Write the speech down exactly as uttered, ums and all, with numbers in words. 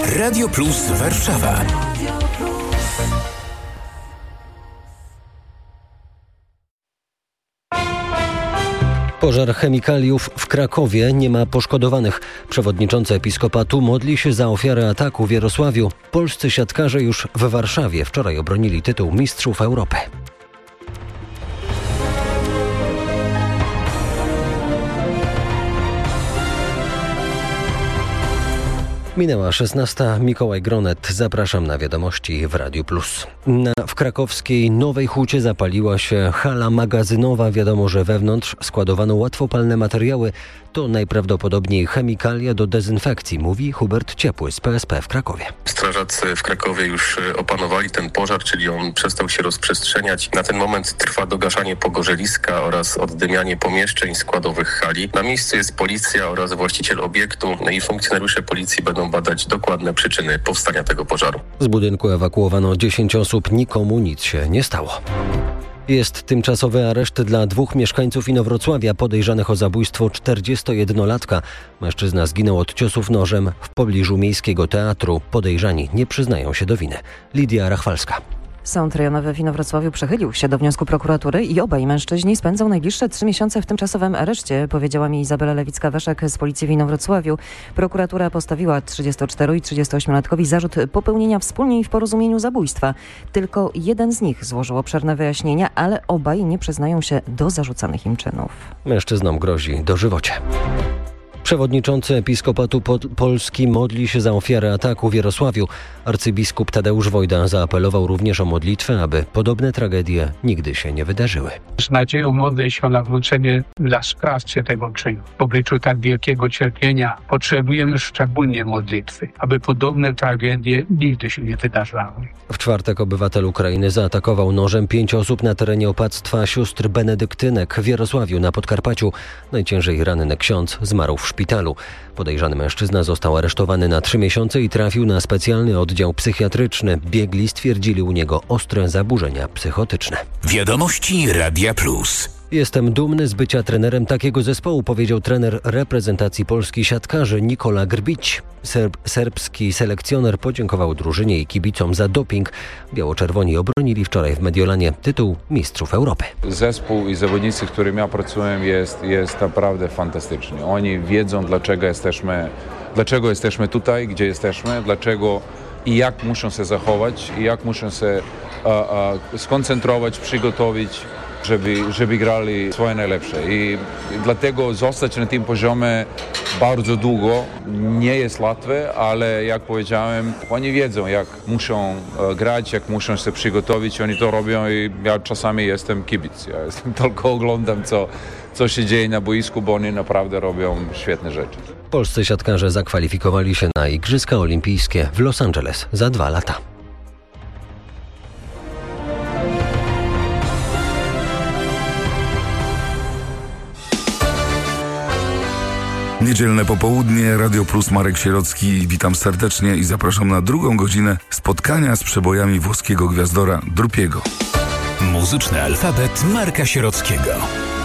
Radio Plus Warszawa. Pożar chemikaliów w Krakowie, nie ma poszkodowanych. Przewodniczący Episkopatu modli się za ofiarę ataku w Jarosławiu. Polscy siatkarze już w Warszawie wczoraj obronili tytuł Mistrzów Europy. Minęła szesnasta. Mikołaj Gronet. Zapraszam na wiadomości w Radiu Plus. Na, w krakowskiej Nowej Hucie zapaliła się hala magazynowa. Wiadomo, że wewnątrz składowano łatwopalne materiały. To najprawdopodobniej chemikalia do dezynfekcji, mówi Hubert Ciepły z P S P w Krakowie. Strażacy w Krakowie już opanowali ten pożar, czyli on przestał się rozprzestrzeniać. Na ten moment trwa dogaszanie pogorzeliska oraz oddymianie pomieszczeń składowych hali. Na miejscu jest policja oraz właściciel obiektu i funkcjonariusze policji będą badać dokładne przyczyny powstania tego pożaru. Z budynku ewakuowano dziesięć osób, nikomu nic się nie stało. Jest tymczasowy areszt dla dwóch mieszkańców Inowrocławia podejrzanych o zabójstwo czterdziestojednolatka. Mężczyzna zginął od ciosów nożem w pobliżu Miejskiego Teatru. Podejrzani nie przyznają się do winy. Lidia Rachwalska. Sąd rejonowy w Inowrocławiu przychylił się do wniosku prokuratury i obaj mężczyźni spędzą najbliższe trzy miesiące w tymczasowym areszcie, powiedziała mi Izabela Lewicka-Weszek z policji w Inowrocławiu. Prokuratura postawiła trzydziestocztero- i trzydziestoośmiolatkowi zarzut popełnienia wspólnie i w porozumieniu zabójstwa. Tylko jeden z nich złożył obszerne wyjaśnienia, ale obaj nie przyznają się do zarzucanych im czynów. Mężczyznom grozi dożywocie. Przewodniczący Episkopatu Polski modli się za ofiarę ataku w Jarosławiu. Arcybiskup Tadeusz Wojda zaapelował również o modlitwę, aby podobne tragedie nigdy się nie wydarzyły. Z nadzieją modlę się o nawrócenie dla sprawcy tego czynu. W obliczu tak wielkiego cierpienia potrzebujemy szczególnie modlitwy, aby podobne tragedie nigdy się nie wydarzały. W czwartek obywatel Ukrainy zaatakował nożem pięć osób na terenie opactwa sióstr benedyktynek w Jarosławiu na Podkarpaciu. Najciężej ranny ksiądz zmarł w szpitalu. Podejrzany mężczyzna został aresztowany na trzy miesiące i trafił na specjalny oddział psychiatryczny. Biegli stwierdzili u niego ostre zaburzenia psychotyczne. Wiadomości Radia Plus. Jestem dumny z bycia trenerem takiego zespołu, powiedział trener reprezentacji Polski siatkarzy Nikola Grbić. Serb, serbski selekcjoner podziękował drużynie i kibicom za doping. Biało-czerwoni obronili wczoraj w Mediolanie tytuł Mistrzów Europy. Zespół i zawodnicy, z którymi ja pracuję, jest, jest naprawdę fantastyczny. Oni wiedzą, dlaczego jesteśmy, dlaczego jesteśmy tutaj, gdzie jesteśmy, dlaczego i jak muszą się zachować, i jak muszą się a, a, skoncentrować, przygotować, żeby, żeby grali swoje najlepsze. I, I dlatego zostać na tym poziomie bardzo długo nie jest łatwe, ale jak powiedziałem, oni wiedzą, jak muszą grać, jak muszą się przygotować, oni to robią i ja czasami jestem kibic. Ja jestem, tylko oglądam, co, co się dzieje na boisku, bo oni naprawdę robią świetne rzeczy. Polscy siatkarze zakwalifikowali się na Igrzyska Olimpijskie w Los Angeles za dwa lata. Niedzielne popołudnie, Radio Plus, Marek Sierocki. Witam serdecznie i zapraszam na drugą godzinę spotkania z przebojami włoskiego gwiazdora Drupiego. Muzyczny alfabet Marka Sierockiego.